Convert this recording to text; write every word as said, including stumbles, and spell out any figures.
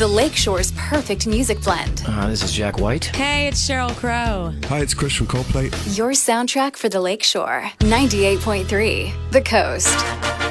the Lakeshore's perfect music blend. Uh, this is Jack White. Hey, it's Sheryl Crow. Hi, it's Chris from Coldplay. Your soundtrack for the Lakeshore. ninety-eight point three, The Coast.